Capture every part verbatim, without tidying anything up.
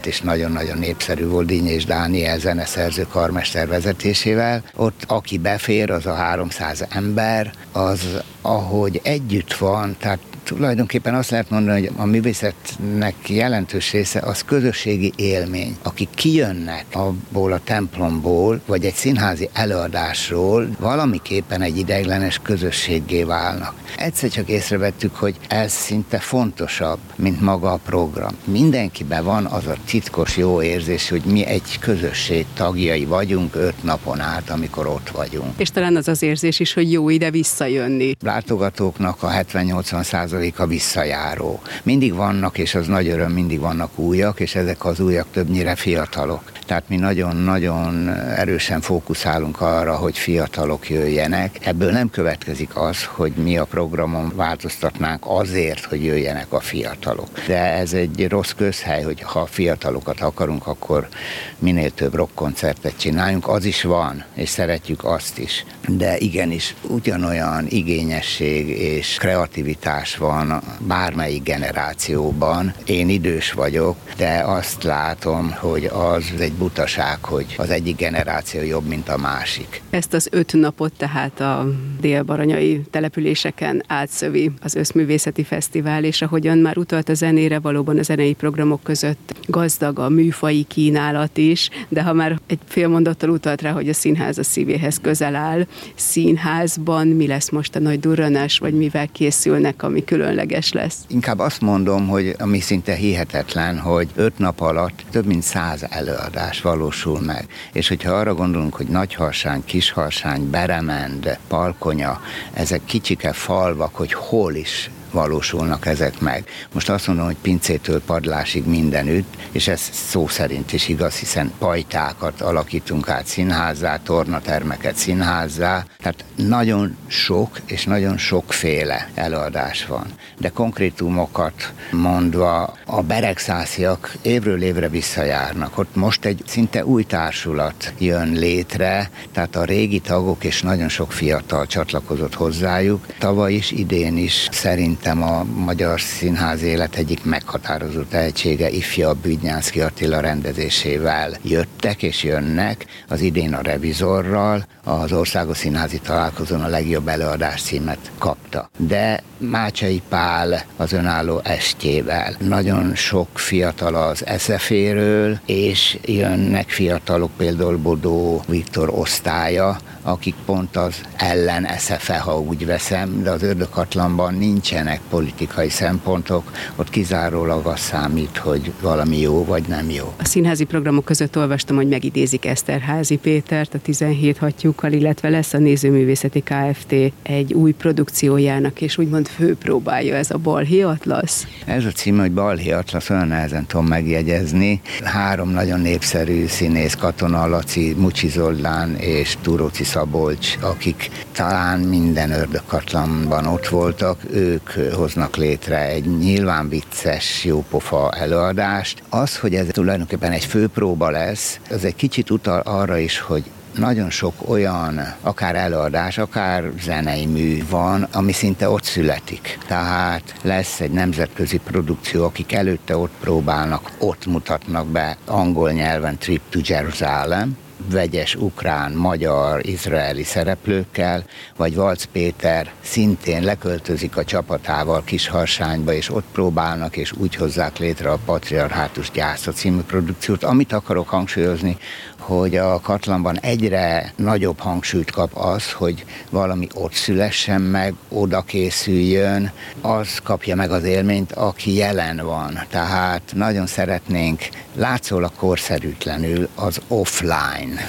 és nagyon-nagyon népszerű volt Dínyés Dániel zeneszerző karmester vezetésével. Ott aki befér, az a háromszáz ember, az ahogy együtt van, tehát tulajdonképpen azt lehet mondani, hogy a művészetnek jelentős része az közösségi élmény. Akik kijönnek abból a templomból, vagy egy színházi előadásról, valamiképpen egy ideiglenes közösséggé válnak. Egyszer csak észrevettük, hogy ez szinte fontosabb, mint maga a program. Mindenkiben van az a titkos jó érzés, hogy mi egy közösség tagjai vagyunk öt napon át, amikor ott vagyunk. És talán az az érzés is, hogy jó ide visszajönni. Látogatóknak a hetven-nyolcvan százaléka visszajáró. Mindig vannak, és az nagy öröm, mindig vannak újak, és ezek az újak többnyire fiatalok. Tehát mi nagyon-nagyon erősen fókuszálunk arra, hogy fiatalok jöjjenek. Ebből nem következik az, hogy mi a programon változtatnánk azért, hogy jöjjenek a fiatalok. De ez egy rossz közhely, hogy ha fiatalokat akarunk, akkor minél több rockkoncertet csináljunk. Az is van, és szeretjük azt is. De igenis, ugyanolyan igényesség és kreativitás van bármelyik generációban. Én idős vagyok, de azt látom, hogy az egy butaság, hogy az egyik generáció jobb, mint a másik. Ezt az öt napot tehát a dél-baranyai településeken átszövi az Összművészeti Fesztivál, és ahogyan már utalt a zenére, valóban a zenei programok között gazdag a műfaji kínálat is, de ha már egy fél mondattal utalt rá, hogy a színház a szívéhez közel áll, színházban mi lesz most a nagy durranás, vagy mivel készülnek, ami különleges lesz? Inkább azt mondom, hogy ami szinte hihetetlen, hogy öt nap alatt több mint száz előadás valósul meg. És hogyha arra gondolunk, hogy Nagyharsány, Kisharsány, Beremend, Palkonya, ezek kicsike falvak, hogy hol is valósulnak ezek meg. Most azt mondom, hogy pincétől padlásig mindenütt, és ez szó szerint is igaz, hiszen pajtákat alakítunk át színházzá, tornatermeket színházzá, tehát nagyon sok és nagyon sokféle előadás van. De konkrétumokat mondva, a beregszásziak évről évre visszajárnak. Ott most egy szinte új társulat jön létre, tehát a régi tagok és nagyon sok fiatal csatlakozott hozzájuk. Tavaly is, idén is szerint a magyar színház élet egyik meghatározó tehetsége, ifjabb Büdnyánszky Attila rendezésével jöttek és jönnek, az idén a Revizorral, az Országos Színházi Találkozón a legjobb előadás címet kapta. De Mácsai Pál az önálló estjével. Nagyon sok fiatal az es ef é-ről, és jönnek fiatalok, például Bodó Viktor osztálya, akik pont az ellen es ef é, ha úgy veszem, de az Ördöghatlanban nincsenek politikai szempontok, ott kizárólag az számít, hogy valami jó vagy nem jó. A színházi programok között olvastam, hogy megidézik Eszterházy Pétert a tizenhét hattyúkkal, illetve lesz a Nézőművészeti Kft. Egy új produkciójának, és úgymond főpróbája ez a Balhi Atlasz. Ez a cím, hogy Balhi Atlasz, olyan nehezen tudom megjegyezni. Három nagyon népszerű színész, Katona Laci, Mucsi Zoltán és Túróci Szabolcs, akik talán minden Ördöghatlanban ott voltak, ők hoznak létre egy nyilván vicces, jópofa előadást. Az, hogy ez tulajdonképpen egy főpróba lesz, az egy kicsit utal arra is, hogy nagyon sok olyan, akár előadás, akár zenei mű van, ami szinte ott születik. Tehát lesz egy nemzetközi produkció, akik előtte ott próbálnak, ott mutatnak be angol nyelven Trip to Jerusalem, vegyes ukrán, magyar, izraeli szereplőkkel, vagy Valc Péter szintén leköltözik a csapatával Kisharsányba, és ott próbálnak, és úgy hozzák létre a Patriarhátus gyásza című produkciót. Amit akarok hangsúlyozni, hogy a Katlanban egyre nagyobb hangsúlyt kap az, hogy valami ott szülessen meg, oda készüljön, az kapja meg az élményt, aki jelen van. Tehát nagyon szeretnénk látszólag korszerűtlenül az offline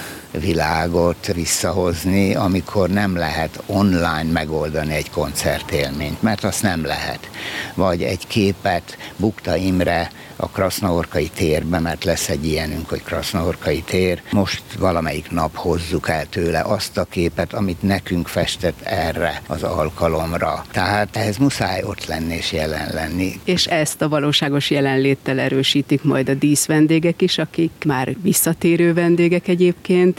világot visszahozni, amikor nem lehet online megoldani egy koncertélményt, mert azt nem lehet. Vagy egy képet Bukta Imre a Krasznahorkai térbe, mert lesz egy ilyenünk, hogy Krasznahorkai tér. Most valamelyik nap hozzuk el tőle azt a képet, amit nekünk festett erre az alkalomra. Tehát ehhez muszáj ott lenni és jelen lenni. És ezt a valóságos jelenléttel erősítik majd a díszvendégek is, akik már visszatérő vendégek egyébként,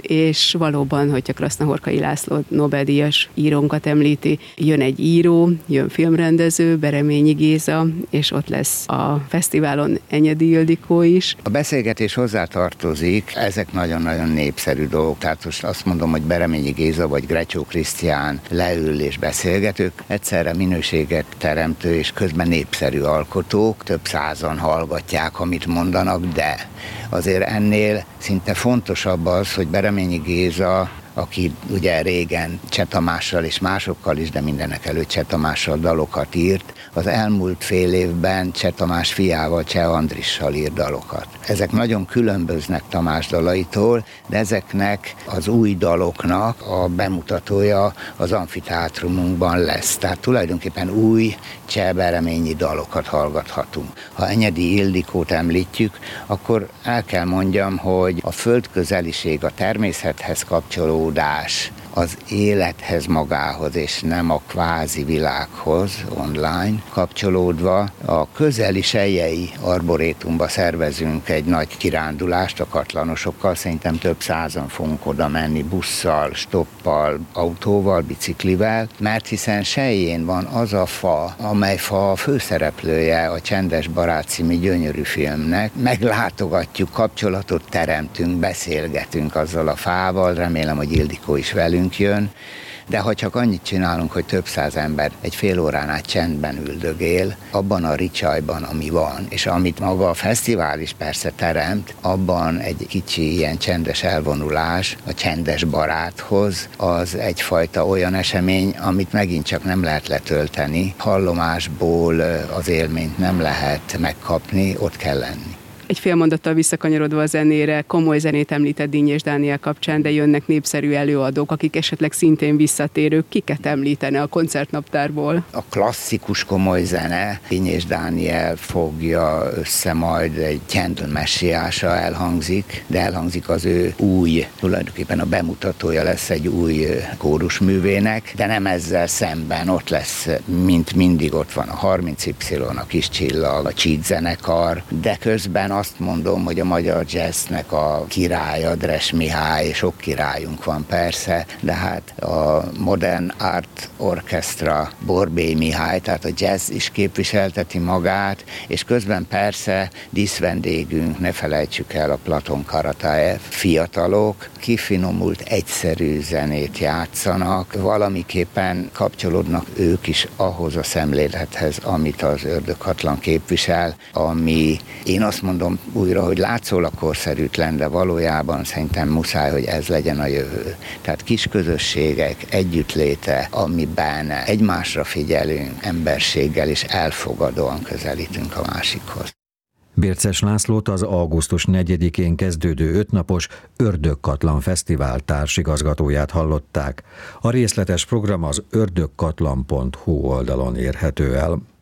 és valóban, hogyha Krasznahorkai László Nobel-díjas írónkat említi, jön egy író, jön filmrendező, Bereményi Géza, és ott lesz a fesztiválon Enyedi Ildikó is. A beszélgetés hozzátartozik, ezek nagyon-nagyon népszerű dolgok, tehát most azt mondom, hogy Bereményi Géza vagy Grecsó Krisztián leül és beszélgetők, egyszerre minőséget teremtő és közben népszerű alkotók, több százan hallgatják, amit mondanak, de azért ennél szinte fontosabb az, hogy Bereményi Géza, aki ugye régen Cseh Tamással és másokkal is, de mindenek előtt Cseh Tamással dalokat írt, az elmúlt fél évben Cseh Tamás fiával, Cseh Andrissal írt dalokat. Ezek nagyon különböznek Tamás dalaitól, de ezeknek az új daloknak a bemutatója az amfiteátrumunkban lesz. Tehát tulajdonképpen új cseh bereményi dalokat hallgathatunk. Ha Enyedi Ildikót említjük, akkor el kell mondjam, hogy a földközeliség, a természethez kapcsolódás, az élethez magához, és nem a kvázi világhoz online kapcsolódva, a közeli Selyei Arborétumba szervezünk egy nagy kirándulást a katlanosokkal, szerintem több százan fogunk oda menni busszal, stoppal, autóval, biciklivel, mert hiszen Selyén van az a fa, amely fa a főszereplője a Csendes barát című gyönyörű filmnek. Meglátogatjuk, kapcsolatot teremtünk, beszélgetünk azzal a fával, remélem, hogy Ildikó is velünk jön, de ha csak annyit csinálunk, hogy több száz ember egy fél órán át csendben üldögél, abban a ricsajban, ami van, és amit maga a fesztivál is persze teremt, abban egy kicsi ilyen csendes elvonulás a Csendes baráthoz, az egyfajta olyan esemény, amit megint csak nem lehet letölteni, hallomásból az élményt nem lehet megkapni, ott kell lenni. Egy fél mondattal visszakanyarodva a zenére, komoly zenét említett Dinnyés Dániel kapcsán, de jönnek népszerű előadók, akik esetleg szintén visszatérők. Kiket említene a koncertnaptárból? A klasszikus komoly zene, Dinnyés Dániel fogja össze majd egy Tyendon messiása elhangzik, de elhangzik az ő új, tulajdonképpen a bemutatója lesz egy új kórusművének, de nem ezzel szemben, ott lesz, mint mindig ott van a harminc Y, a Kis Csillag, a Csíd zenekar, de közben azt mondom, hogy a magyar jazznek a királya, Dres Mihály, sok királyunk van persze, de hát a Modern Art Orchestra, Borbély Mihály, tehát a jazz is képviselteti magát, és közben persze díszvendégünk, ne felejtsük el, a Platon Karataev, fiatalok, kifinomult, egyszerű zenét játszanak, valamiképpen kapcsolódnak ők is ahhoz a szemlélethez, amit az Ördögkatlan képvisel, ami én azt mondom, újra, hogy látszólag korszerűtlen, de valójában szerintem muszáj, hogy ez legyen a jövő. Tehát kis közösségek együttléte, amiben egymásra figyelünk, emberséggel és elfogadóan közelítünk a másikhoz. Bérces Lászlót, az augusztus negyedikén kezdődő ötnapos Ördögkatlan Fesztivál társigazgatóját hallották. A részletes program az ördögkatlan pont hu oldalon érhető el.